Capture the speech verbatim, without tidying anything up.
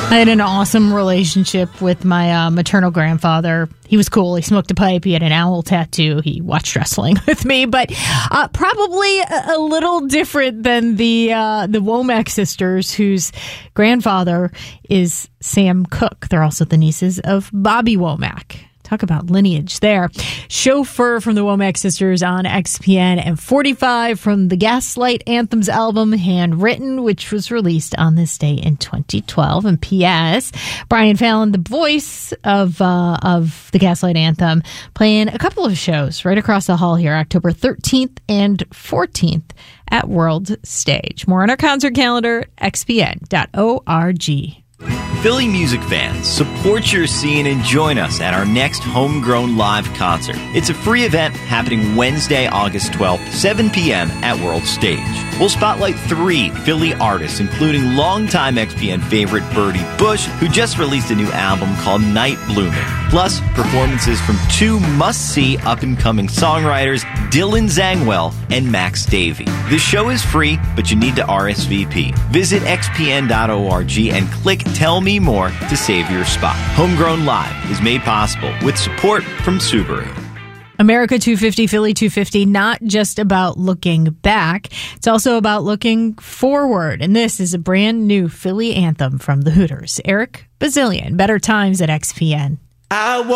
I had an awesome relationship with my uh, maternal grandfather. He was cool. He smoked a pipe. He had an owl tattoo. He watched wrestling with me, but uh, probably a, a little different than the uh, the Womack sisters, whose grandfather is Sam Cooke. They're also the nieces of Bobby Womack. Talk about lineage there. Chauffeur from the Womack sisters on X P N, and forty-five from the Gaslight Anthems album Handwritten, which was released on this day in twenty twelve. And P S Brian Fallon, the voice of uh, of the Gaslight Anthem, playing a couple of shows right across the hall here, October thirteenth and fourteenth at World Stage. More on our concert calendar, x p n dot org. Philly music fans, support your scene and join us at our next Homegrown Live concert. It's a free event happening Wednesday, August twelfth, seven p.m. at World Stage. We'll spotlight three Philly artists, including longtime X P N favorite Birdie Bush, who just released a new album called Night Blooming. Plus, performances from two must-see up-and-coming songwriters, Dylan Zangwell and Max Davey. The show is free, but you need to R S V P. Visit x p n dot org and click Tell Me More to save your spot. Homegrown Live is made possible with support from Subaru. America two fifty, Philly two fifty, not just about looking back. It's also about looking forward. And this is a brand new Philly anthem from the Hooters. Eric Bazillion, Better Times at X P N. I